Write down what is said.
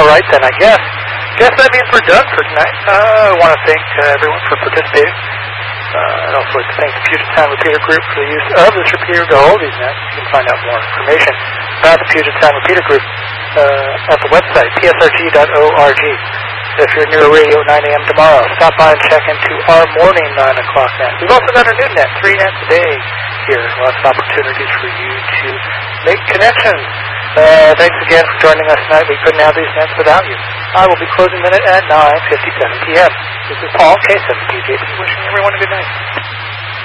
right, then I guess that means we're done for tonight. I want to thank everyone for participating. I'd also like to thank the Puget Sound Repeater Group for the use of this repeater to hold these nets. You can find out more information about the Puget Sound Repeater Group at the website, psrg.org. If you're near radio at 9 a.m. tomorrow, stop by and check into our morning 9 o'clock net. We've also got our new net, 3 nets a day here. Lots of opportunities for you to make connections. Thanks again for joining us tonight. We couldn't have these nets without you. I will be closing the net at 9:57 p.m. This is Paul, K7PJP, wishing everyone a good night.